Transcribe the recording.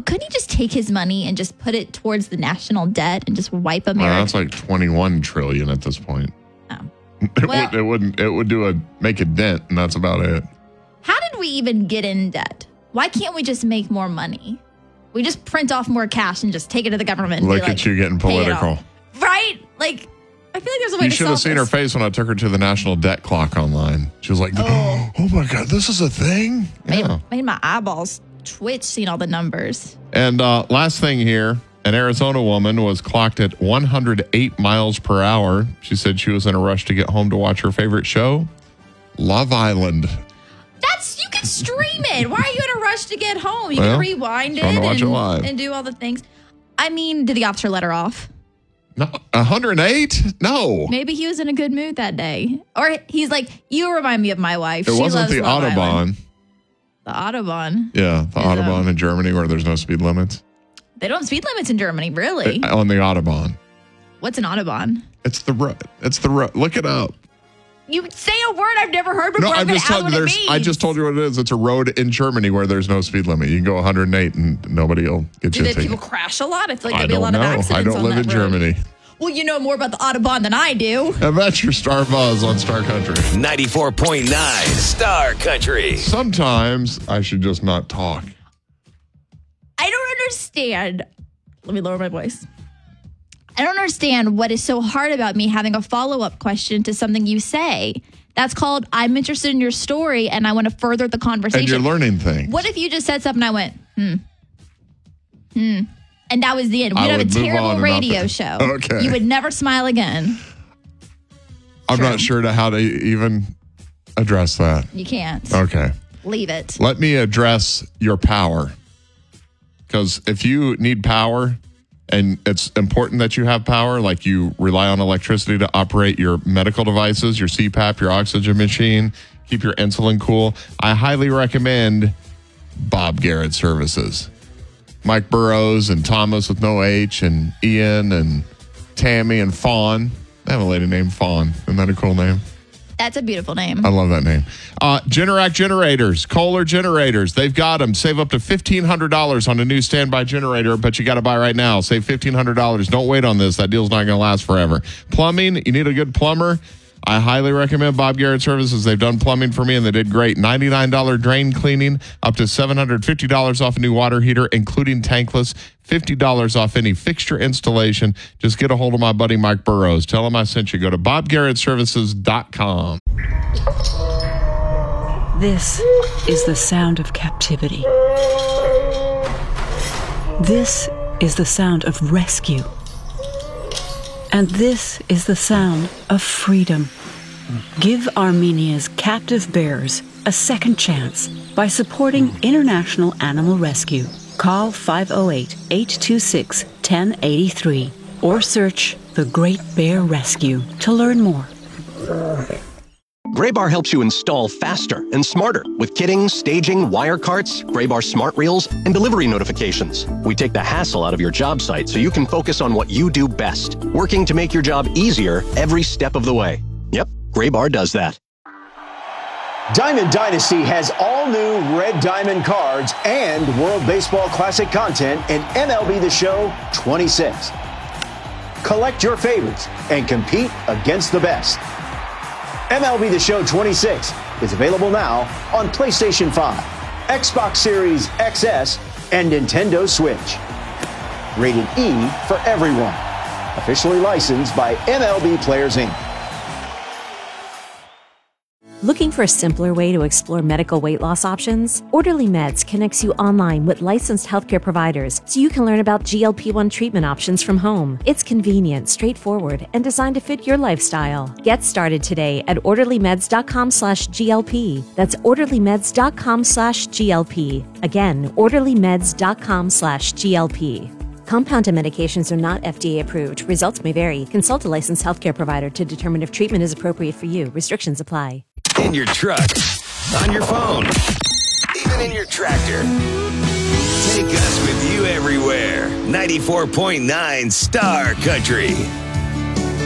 couldn't he just take his money and just put it towards the national debt and just wipe America? That's like 21 trillion at this point. Oh. It would make a dent, and that's about it. How did we even get in debt? Why can't we just make more money? We just print off more cash and just take it to the government. And Look at you getting political. Right? Like, I feel like there's a way you to should have seen her face when I took her to the national debt clock online. She was like, oh my God, this is a thing? Made my eyeballs twitch seeing all the numbers. And last thing here, an Arizona woman was clocked at 108 miles per hour. She said she was in a rush to get home to watch her favorite show, Love Island. You can stream it. Why are you in a rush to get home? You can rewind it and do all the things. I mean, did the officer let her off? No, 108? No. Maybe he was in a good mood that day. Or he's like, you remind me of my wife. It wasn't the Autobahn. The Autobahn? Yeah, the Autobahn in Germany where there's no speed limits. They don't have speed limits in Germany, really? On the Autobahn. What's an Autobahn? It's the road. Look it up. You say a word I've never heard before. No, I just told you what it is. It's a road in Germany where there's no speed limit. You can go 108 and nobody will get you a ticket. Do people crash a lot? I feel like there'd be a lot of accidents on that road. I don't live in Germany. Well, you know more about the Autobahn than I do. And that's your Star Buzz on Star Country. 94.9 Star Country. Sometimes I should just not talk. I don't understand. Let me lower my voice. I don't understand what is so hard about me having a follow-up question to something you say. That's called, I'm interested in your story and I want to further the conversation. And you're learning things. What if you just said something and I went, and that was the end? We'd have a terrible radio show. Okay. You would never smile again. I'm not sure how to even address that. You can't. Okay. Leave it. Let me address your power. Because if you need power, and it's important that you have power, like you rely on electricity to operate your medical devices, your CPAP, your oxygen machine, keep your insulin cool, I highly recommend Bob Garrett Services. Mike Burrows and Thomas with no H and Ian and Tammy and Fawn. I have a lady named Fawn. Isn't that a cool name? That's a beautiful name. I love that name. Generac generators, Kohler generators. They've got them. Save up to $1,500 on a new standby generator, but you got to buy right now. Save $1,500. Don't wait on this. That deal's not going to last forever. Plumbing, you need a good plumber. I highly recommend Bob Garrett Services. They've done plumbing for me, and they did great. $99 drain cleaning, up to $750 off a new water heater, including tankless, $50 off any fixture installation. Just get a hold of my buddy Mike Burrows. Tell him I sent you. Go to BobGarrettServices.com. This is the sound of captivity. This is the sound of rescue. And this is the sound of freedom. Give Armenia's captive bears a second chance by supporting International Animal Rescue. Call 508-826-1083 or search The Great Bear Rescue to learn more. Graybar helps you install faster and smarter with kitting, staging, wire carts, Graybar smart reels, and delivery notifications. We take the hassle out of your job site so you can focus on what you do best, working to make your job easier every step of the way. Yep, Graybar does that. Diamond Dynasty has all new Red Diamond cards and World Baseball Classic content in MLB The Show 26. Collect your favorites and compete against the best. MLB The Show 26 is available now on PlayStation 5, Xbox Series XS, and Nintendo Switch. Rated E for everyone. Officially licensed by MLB Players, Inc. Looking for a simpler way to explore medical weight loss options? Orderly Meds connects you online with licensed healthcare providers so you can learn about GLP-1 treatment options from home. It's convenient, straightforward, and designed to fit your lifestyle. Get started today at orderlymeds.com/GLP. That's orderlymeds.com/GLP. Again, orderlymeds.com/GLP. Compounded medications are not FDA approved. Results may vary. Consult a licensed healthcare provider to determine if treatment is appropriate for you. Restrictions apply. In your truck, on your phone, even in your tractor. Take us with you everywhere. 94.9 Star Country.